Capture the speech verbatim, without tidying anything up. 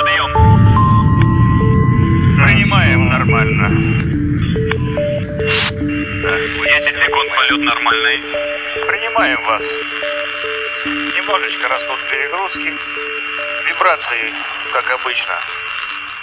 Подъем. Принимаем нормально. десять секунд, полет нормальный. Принимаем вас. Немножечко растут перегрузки. Вибрации, как обычно.